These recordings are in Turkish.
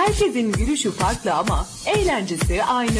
Herkesin gülüşü farklı ama eğlencesi aynı.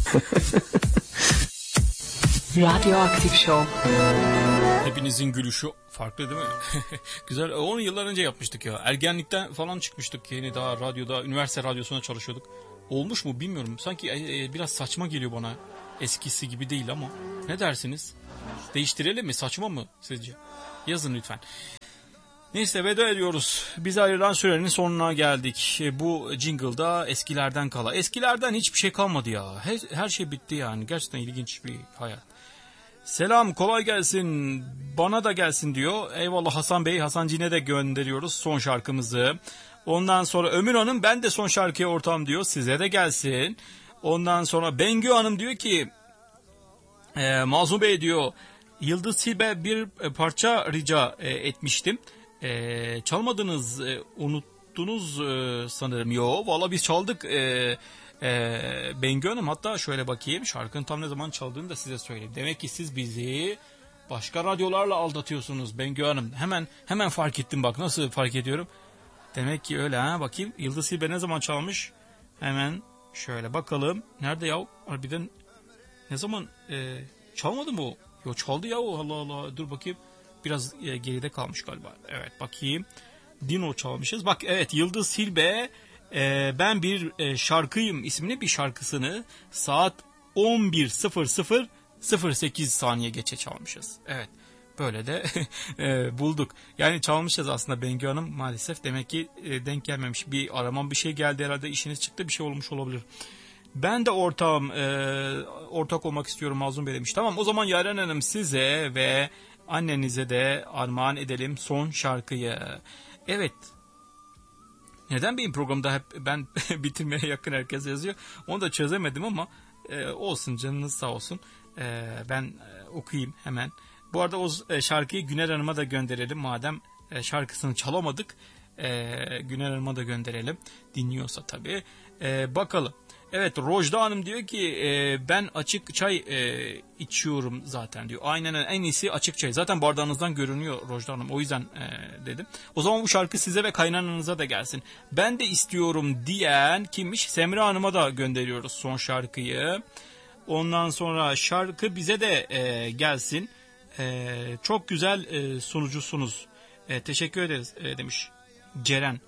Radyoaktif Show. Hepinizin gülüşü farklı değil mi? Güzel. 10 yıllar önce yapmıştık ya. Ergenlikten falan çıkmıştık. Yeni daha radyoda, üniversite radyosuna çalışıyorduk. Olmuş mu bilmiyorum. Sanki biraz saçma geliyor bana. Eskisi gibi değil ama. Ne dersiniz? Değiştirelim mi? Saçma mı sizce? Yazın lütfen. Neyse, veda ediyoruz. Bize ayrılan sürenin sonuna geldik. Bu jingle'da eskilerden kala. Eskilerden hiçbir şey kalmadı ya. Her şey bitti yani. Gerçekten ilginç bir hayat. Selam, kolay gelsin, bana da gelsin diyor. Eyvallah Hasan Bey, Hasan Cin'e de gönderiyoruz son şarkımızı. Ondan sonra Ömür Hanım, ben de son şarkıya ortağım diyor, size de gelsin. Ondan sonra Bengü Hanım diyor ki Mazlum Bey diyor, Yıldız Tilbe bir parça rica etmiştim. Çalmadınız, unuttunuz sanırım. Yo, valla biz çaldık. Bengü Hanım, hatta şöyle bakayım, şarkının tam ne zaman çaldığını da size söyleyeyim. Demek ki siz bizi başka radyolarla aldatıyorsunuz Bengü Hanım. Hemen fark ettim, bak nasıl fark ediyorum. Demek ki öyle ha, bakayım Yıldız Tilbe ne zaman çalmış. Hemen şöyle bakalım. Nerede ya? Harbiden ne zaman çalmadı mı o? Yo, çaldı ya o, Allah Allah. Dur bakayım. Biraz geride kalmış galiba. Evet, bakayım. Dino çalmışız. Bak evet, Yıldız Tilbe Ben Bir Şarkıyım isimli bir şarkısını saat 11:08 geçe çalmışız. Evet, böyle de bulduk. Yani çalmışız aslında Bengü Hanım, maalesef. Demek ki denk gelmemiş. Bir aramam bir şey geldi herhalde, işiniz çıktı, bir şey olmuş olabilir. Ben de ortak olmak istiyorum Mazlum Bey demiş. Tamam, o zaman Yaren Hanım, size ve annenize de armağan edelim son şarkıyı. Evet. Neden benim programda hep ben bitirmeye yakın herkes yazıyor? Onu da çözemedim ama olsun, canınız sağ olsun. Ben okuyayım hemen. Bu arada o şarkıyı Güner Hanım'a da gönderelim. Madem şarkısını çalamadık, Güner Hanım'a da gönderelim. Dinliyorsa tabii. Bakalım. Evet, Rojda Hanım diyor ki ben açık çay içiyorum zaten diyor. Aynen, en iyisi açık çay. Zaten bardağınızdan görünüyor Rojda Hanım. O yüzden dedim. O zaman bu şarkı size ve kaynananıza da gelsin. Ben de istiyorum diyen kimmiş? Semra Hanım'a da gönderiyoruz son şarkıyı. Ondan sonra şarkı bize de gelsin. Çok güzel sunucusunuz. Teşekkür ederiz demiş Ceren.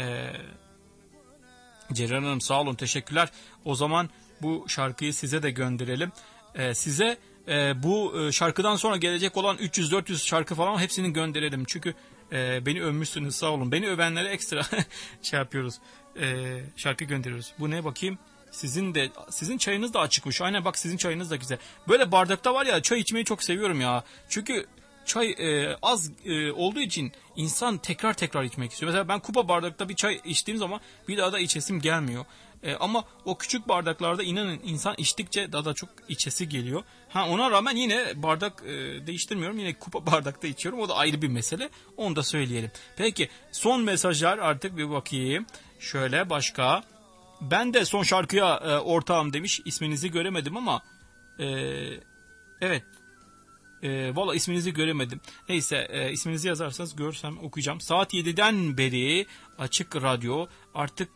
Ceren Hanım, sağ olun, teşekkürler. O zaman bu şarkıyı size de gönderelim. Size bu şarkıdan sonra gelecek olan 300-400 şarkı falan hepsini gönderelim. Çünkü beni övmüşsünüz, sağ olun. Beni övenlere ekstra şey yapıyoruz. Şarkı gönderiyoruz. Bu ne bakayım? Sizin çayınız da açıkmış. Aynen, bak sizin çayınız da güzel. Böyle bardakta var ya, çay içmeyi çok seviyorum ya. Çünkü çay az olduğu için insan tekrar içmek istiyor. Mesela ben kupa bardakta bir çay içtiğim zaman bir daha da içesim gelmiyor. Ama o küçük bardaklarda inanın insan içtikçe daha da çok içesi geliyor. Ona rağmen yine bardak değiştirmiyorum. Yine kupa bardakta içiyorum. O da ayrı bir mesele. Onu da söyleyelim. Peki, son mesajlar artık bir bakayım. Şöyle başka. Ben de son şarkıya ortağım demiş. İsminizi göremedim ama evet. Valla isminizi göremedim. Neyse, isminizi yazarsanız görsem okuyacağım. Saat 7'den beri açık radyo. Artık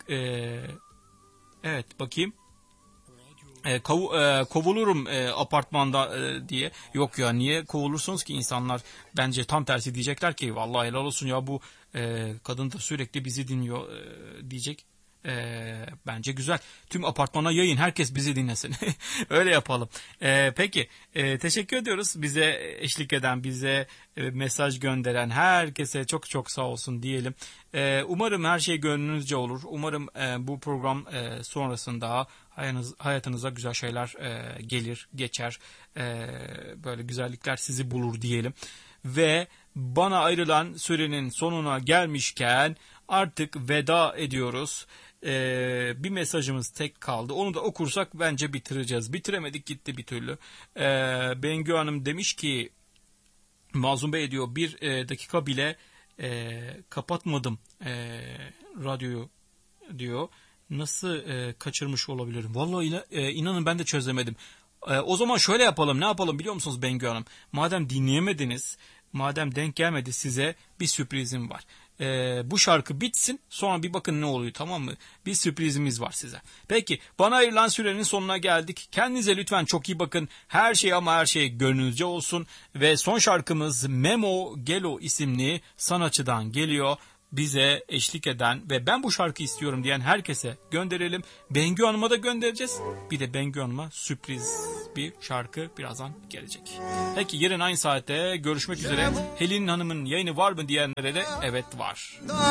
evet, bakayım. Kovulurum apartmanda diye. Yok ya, niye kovulursunuz ki? İnsanlar bence tam tersi diyecekler ki vallahi helal olsun ya, bu kadın da sürekli bizi dinliyor diyecek. Bence güzel. Tüm apartmana yayın, herkes bizi dinlesin. Öyle yapalım. Peki, teşekkür ediyoruz bize eşlik eden, bize mesaj gönderen herkese çok çok sağ olsun diyelim. Umarım her şey gönlünüzce olur. Umarım bu program sonrasında hayatınıza güzel şeyler gelir, geçer. Böyle güzellikler sizi bulur diyelim. Ve bana ayrılan sürenin sonuna gelmişken artık veda ediyoruz. Bir mesajımız tek kaldı. Onu da okursak bence bitireceğiz. Bitiremedik gitti bir türlü. Bengü Hanım demiş ki, Mazlum Bey diyor, bir dakika bile kapatmadım radyoyu diyor. Nasıl kaçırmış olabilirim? Vallahi inanın ben de çözemedim. O zaman şöyle yapalım. Ne yapalım biliyor musunuz Bengü Hanım? Madem dinleyemediniz, madem denk gelmedi, size bir sürprizim var. bu şarkı bitsin. Sonra bir bakın ne oluyor, tamam mı? Bir sürprizimiz var size. Peki, bana ayrılan sürenin sonuna geldik. Kendinize lütfen çok iyi bakın. Her şey ama her şey gönlünüzce olsun. Ve son şarkımız Memo Gelo isimli sanatçıdan geliyor. Bize eşlik eden ve ben bu şarkı istiyorum diyen herkese gönderelim. Bengü Hanım'a da göndereceğiz. Bir de Bengü Hanım'a sürpriz bir şarkı birazdan gelecek. Peki, yarın aynı saatte görüşmek üzere. Helin Hanım'ın yayını var mı diyenlere de evet var.